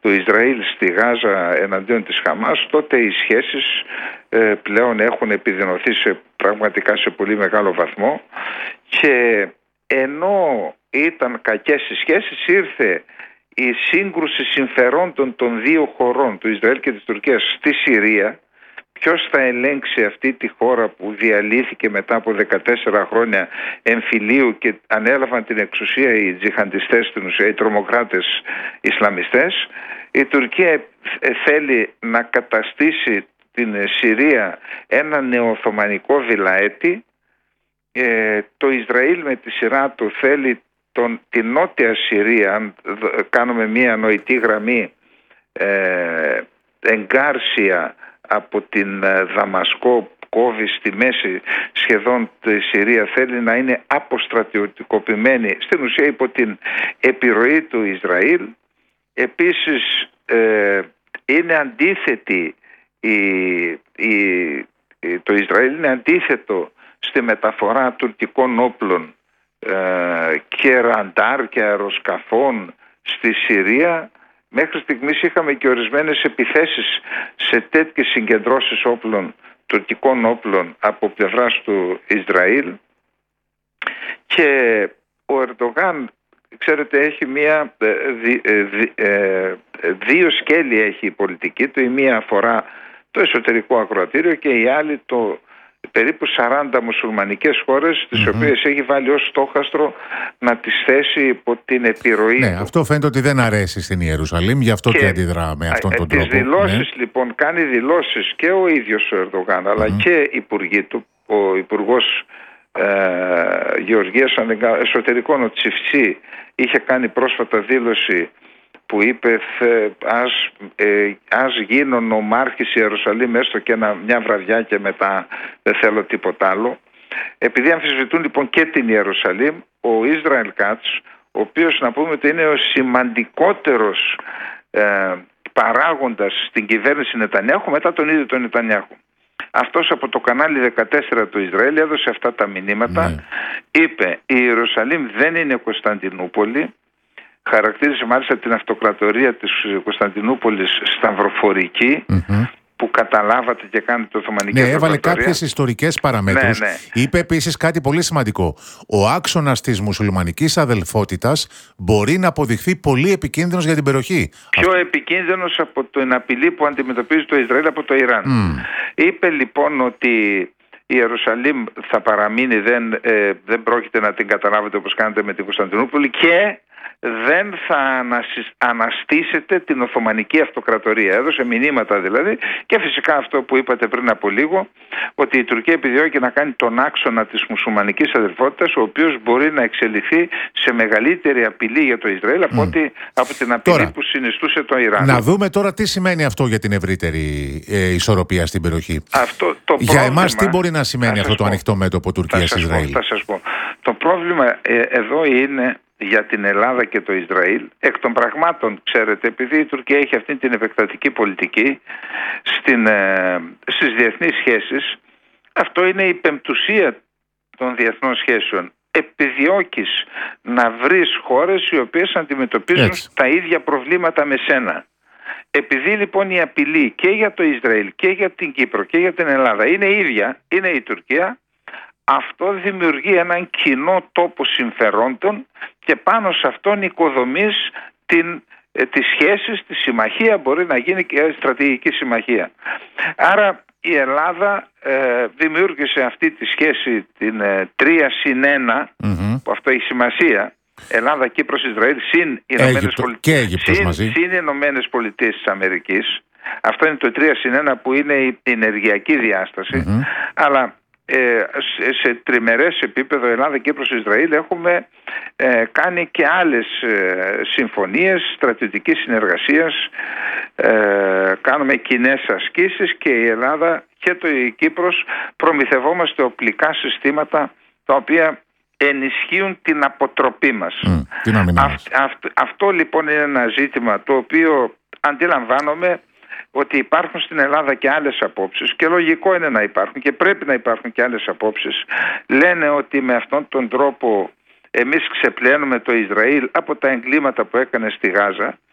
του Ισραήλ στη Γάζα εναντίον της Χαμάς, τότε οι σχέσεις πλέον έχουν επιδεινωθεί πραγματικά σε πολύ μεγάλο βαθμό, και ενώ ήταν κακές οι σχέσεις, ήρθε η σύγκρουση συμφερόντων των δύο χωρών, του Ισραήλ και της Τουρκίας, στη Συρία. Ποιος θα ελέγξει αυτή τη χώρα που διαλύθηκε μετά από 14 χρόνια εμφυλίου και ανέλαβαν την εξουσία οι τζιχαντιστές, στην ουσία οι τρομοκράτες Ισλαμιστές. Η Τουρκία θέλει να καταστήσει την Συρία ένα νεοοθωμανικό βιλαέτη. Το Ισραήλ με τη σειρά του θέλει την νότια Συρία, αν κάνουμε μία νοητή γραμμή, εγκάρσια από την Δαμασκό, κόβει στη μέση σχεδόν τη Συρία, θέλει να είναι αποστρατιωτικοποιημένη, στην ουσία υπό την επιρροή του Ισραήλ. Επίσης είναι αντίθετη το Ισραήλ είναι αντίθετο στη μεταφορά τουρκικών όπλων και ραντάρ και αεροσκαφών στη Συρία. Μέχρι στιγμής είχαμε και ορισμένες επιθέσεις σε τέτοιες συγκεντρώσεις όπλων, τουρκικών όπλων, από πλευράς του Ισραήλ. Και ο Ερντογάν, ξέρετε, έχει δύο σκέλη έχει η πολιτική του. Η μία αφορά το εσωτερικό ακροατήριο και η άλλη περίπου 40 μουσουλμανικές χώρες, τις οποίες έχει βάλει ως στόχαστρο να τις θέσει υπό την επιρροή του. Αυτό φαίνεται ότι δεν αρέσει στην Ιερουσαλήμ, γι' αυτό και αντιδρά με αυτόν τον τρόπο. Δηλώσεις, λοιπόν, κάνει δηλώσεις και ο ίδιος ο Ερντογάν, αλλά και οι υπουργοί του. Ο υπουργός Γεωργίας Εσωτερικών, ο Τσιφτσί, είχε κάνει πρόσφατα δήλωση που είπε ας γίνω νομάρχης Ιερουσαλήμ έστω και μια βραδιά και μετά δεν θέλω τίποτα άλλο. Επειδή αμφισβητούν λοιπόν και την Ιερουσαλήμ, ο Ισραήλ Κάτς, ο οποίος να πούμε ότι είναι ο σημαντικότερος παράγοντας στην κυβέρνηση Νετανιάχου μετά τον ίδιο τον Νετανιάχου, αυτός από το κανάλι 14 του Ισραήλ έδωσε αυτά τα μηνύματα. Είπε η Ιερουσαλήμ δεν είναι Κωνσταντινούπολη. Χαρακτήρισε μάλιστα την αυτοκρατορία της Κωνσταντινούπολης σταυροφορική, που καταλάβατε και κάνετε το Οθωμανική Αυτοκρατορία. Έβαλε κάποιες ιστορικές παραμέτρους. Είπε επίσης κάτι πολύ σημαντικό. Ο άξονας της μουσουλμανικής αδελφότητας μπορεί να αποδειχθεί πολύ επικίνδυνος για την περιοχή. Πιο επικίνδυνος από την απειλή που αντιμετωπίζει το Ισραήλ από το Ιράν. Είπε λοιπόν ότι η Ιερουσαλήμ θα παραμείνει, δεν πρόκειται να την καταλάβετε όπως κάνετε με την Κωνσταντινούπολη, και δεν θα αναστήσετε την Οθωμανική Αυτοκρατορία. Έδωσε μηνύματα δηλαδή, και φυσικά αυτό που είπατε πριν από λίγο, ότι η Τουρκία επιδιώκει να κάνει τον άξονα της μουσουλμανικής αδελφότητας, ο οποίος μπορεί να εξελιχθεί σε μεγαλύτερη απειλή για το Ισραήλ από την απειλή τώρα που συνιστούσε το Ιράν. Να δούμε τώρα τι σημαίνει αυτό για την ευρύτερη ισορροπία στην περιοχή. Για εμάς τι μπορεί να σημαίνει αυτό το ανοιχτό μέτωπο Τουρκίας-Ισραήλ? Θα σας πω. Το πρόβλημα εδώ είναι για την Ελλάδα και το Ισραήλ. Εκ των πραγμάτων, ξέρετε, επειδή η Τουρκία έχει αυτή την επεκτατική πολιτική στις διεθνείς σχέσεις, αυτό είναι η πεμπτουσία των διεθνών σχέσεων. Επιδιώκεις να βρεις χώρες οι οποίες αντιμετωπίζουν τα ίδια προβλήματα με σένα. Επειδή λοιπόν η απειλή και για το Ισραήλ και για την Κύπρο και για την Ελλάδα είναι ίδια, είναι η Τουρκία, αυτό δημιουργεί έναν κοινό τόπο συμφερόντων και πάνω σε αυτόν οικοδομείς τις σχέσεις, τη συμμαχία, μπορεί να γίνει και στρατηγική συμμαχία. Άρα η Ελλάδα δημιούργησε αυτή τη σχέση την 3+1, που αυτό έχει σημασία, Ελλάδα, Κύπρος, Ισραήλ, συν Ηνωμένες Πολιτείες της Αμερικής. Αυτό είναι το 3+1 που είναι η ενεργειακή διάσταση, αλλά σε τριμερές επίπεδο Ελλάδα, Κύπρος, Ισραήλ έχουμε κάνει και άλλες συμφωνίες στρατιωτικής συνεργασίας, κάνουμε κοινές ασκήσεις και η Ελλάδα και η Κύπρος προμηθευόμαστε οπλικά συστήματα τα οποία ενισχύουν την αποτροπή μας. Αυτό λοιπόν είναι ένα ζήτημα το οποίο αντιλαμβάνομαι ότι υπάρχουν στην Ελλάδα και άλλες απόψεις, και λογικό είναι να υπάρχουν και πρέπει να υπάρχουν και άλλες απόψεις. Λένε ότι με αυτόν τον τρόπο εμείς ξεπλένουμε το Ισραήλ από τα εγκλήματα που έκανε στη Γάζα.